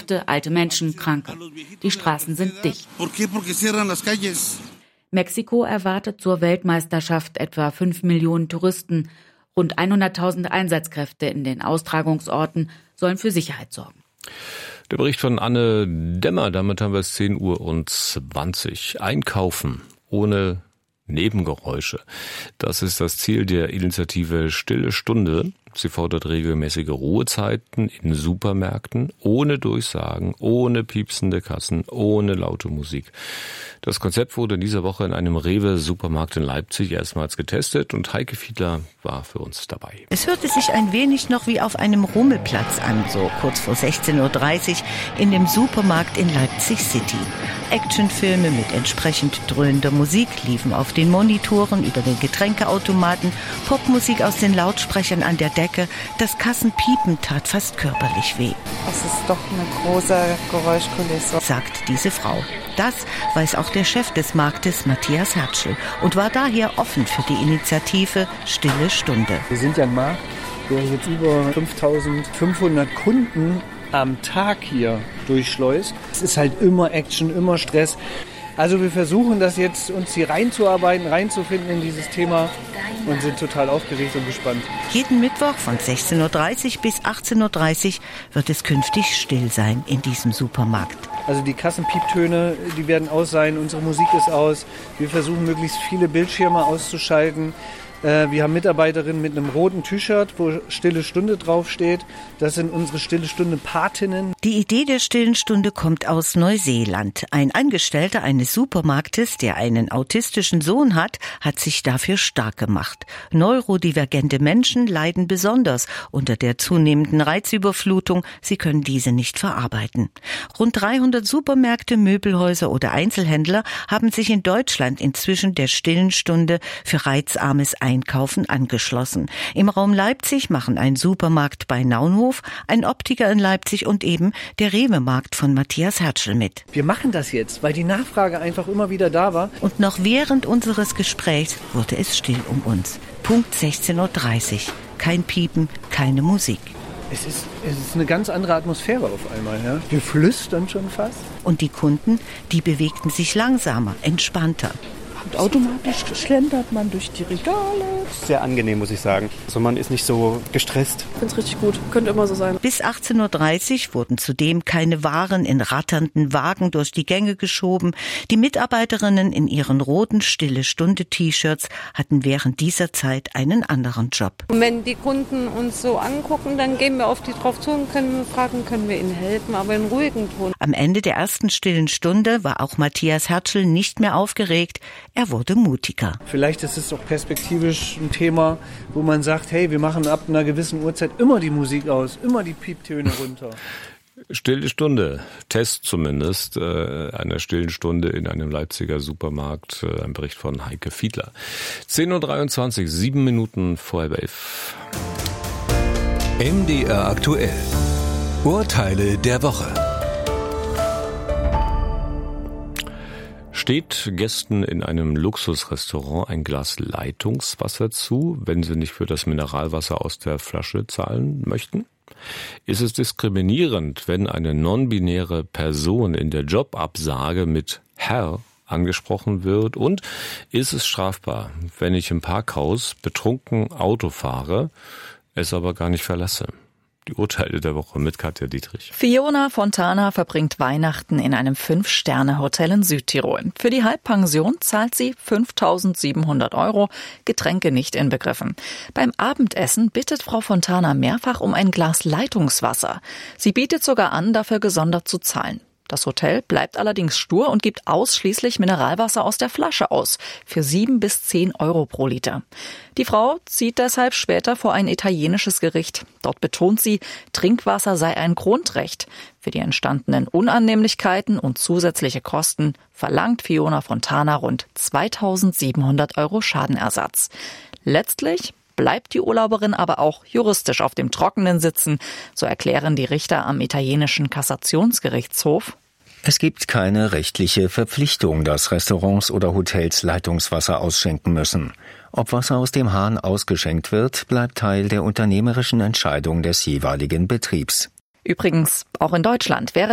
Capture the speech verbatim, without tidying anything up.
Pflegekräfte, alte Menschen, Kranke. Die Straßen sind dicht. Mexiko erwartet zur Weltmeisterschaft etwa fünf Millionen Touristen. Rund hunderttausend Einsatzkräfte in den Austragungsorten sollen für Sicherheit sorgen. Der Bericht von Anne Dämmer, damit haben wir es zehn Uhr und zwanzig. Einkaufen ohne Nebengeräusche. Das ist das Ziel der Initiative Stille Stunde. Sie fordert regelmäßige Ruhezeiten in Supermärkten, ohne Durchsagen, ohne piepsende Kassen, ohne laute Musik. Das Konzept wurde in dieser Woche in einem Rewe-Supermarkt in Leipzig erstmals getestet und Heike Fiedler war für uns dabei. Es hörte sich ein wenig noch wie auf einem Rummelplatz an, so kurz vor sechzehn Uhr dreißig in dem Supermarkt in Leipzig City. Actionfilme mit entsprechend dröhnender Musik liefen auf den Monitoren über den Getränkeautomaten, Popmusik aus den Lautsprechern an der Decke, das Kassenpiepen tat fast körperlich weh. Es ist doch eine große Geräuschkulisse, sagt diese Frau. Das weiß auch der Chef des Marktes, Matthias Hertschel, und war daher offen für die Initiative Stille Stunde. Wir sind ja ein Markt, der jetzt über fünftausendfünfhundert Kunden am Tag hier durchschleust. Es ist halt immer Action, immer Stress. Also wir versuchen das jetzt, uns hier reinzuarbeiten, reinzufinden in dieses Thema und sind total aufgeregt und gespannt. Jeden Mittwoch von sechzehn Uhr dreißig bis achtzehn Uhr dreißig wird es künftig still sein in diesem Supermarkt. Also die Kassenpieptöne, die werden aus sein, unsere Musik ist aus. Wir versuchen möglichst viele Bildschirme auszuschalten. Wir haben Mitarbeiterinnen mit einem roten T-Shirt, wo Stille Stunde draufsteht. Das sind unsere Stille Stunde Patinnen. Die Idee der Stillen Stunde kommt aus Neuseeland. Ein Angestellter eines Supermarktes, der einen autistischen Sohn hat, hat sich dafür stark gemacht. Neurodivergente Menschen leiden besonders unter der zunehmenden Reizüberflutung. Sie können diese nicht verarbeiten. Rund dreihundert Supermärkte, Möbelhäuser oder Einzelhändler haben sich in Deutschland inzwischen der Stillen Stunde für reizarmes Einkaufen angeschlossen. Im Raum Leipzig machen ein Supermarkt bei Naunhof, ein Optiker in Leipzig und eben der Rewe-Markt von Matthias Hertschel mit. Wir machen das jetzt, weil die Nachfrage einfach immer wieder da war. Und noch während unseres Gesprächs wurde es still um uns. Punkt sechzehn Uhr dreißig. Kein Piepen, keine Musik. Es ist, es ist eine ganz andere Atmosphäre auf einmal. Ja? Wir flüstern schon fast. Und die Kunden, die bewegten sich langsamer, entspannter. Und automatisch schlendert man durch die Regale. Sehr angenehm, muss ich sagen. Also man ist nicht so gestresst. Ich finde es richtig gut. Könnte immer so sein. Bis achtzehn Uhr dreißig wurden zudem keine Waren in ratternden Wagen durch die Gänge geschoben. Die Mitarbeiterinnen in ihren roten Stille-Stunde-T-Shirts hatten während dieser Zeit einen anderen Job. Und wenn die Kunden uns so angucken, dann gehen wir auf die drauf zu und können wir fragen, können wir ihnen helfen, aber in ruhigen Ton. Am Ende der ersten Stillen Stunde war auch Matthias Hertschel nicht mehr aufgeregt. Er wurde mutiger. Vielleicht ist es auch perspektivisch ein Thema, wo man sagt, hey, wir machen ab einer gewissen Uhrzeit immer die Musik aus, immer die Pieptöne runter. Stille Stunde, Test zumindest, äh, einer stillen Stunde in einem Leipziger Supermarkt. Äh, ein Bericht von Heike Fiedler. zehn Uhr dreiundzwanzig, sieben Minuten vor halb elf. M D R aktuell. Urteile der Woche. Steht Gästen in einem Luxusrestaurant ein Glas Leitungswasser zu, wenn sie nicht für das Mineralwasser aus der Flasche zahlen möchten? Ist es diskriminierend, wenn eine non-binäre Person in der Jobabsage mit Herr angesprochen wird? Und ist es strafbar, wenn ich im Parkhaus betrunken Auto fahre, es aber gar nicht verlasse? Die Urteile der Woche mit Katja Dietrich. Fiona Fontana verbringt Weihnachten in einem Fünf-Sterne-Hotel in Südtirol. Für die Halbpension zahlt sie fünftausendsiebenhundert Euro, Getränke nicht inbegriffen. Beim Abendessen bittet Frau Fontana mehrfach um ein Glas Leitungswasser. Sie bietet sogar an, dafür gesondert zu zahlen. Das Hotel bleibt allerdings stur und gibt ausschließlich Mineralwasser aus der Flasche aus, für sieben bis zehn Euro pro Liter. Die Frau zieht deshalb später vor ein italienisches Gericht. Dort betont sie, Trinkwasser sei ein Grundrecht. Für die entstandenen Unannehmlichkeiten und zusätzliche Kosten verlangt Fiona Fontana rund zweitausendsiebenhundert Euro Schadenersatz. Letztlich bleibt die Urlauberin aber auch juristisch auf dem Trockenen sitzen, so erklären die Richter am italienischen Kassationsgerichtshof. Es gibt keine rechtliche Verpflichtung, dass Restaurants oder Hotels Leitungswasser ausschenken müssen. Ob Wasser aus dem Hahn ausgeschenkt wird, bleibt Teil der unternehmerischen Entscheidung des jeweiligen Betriebs. Übrigens, auch in Deutschland wäre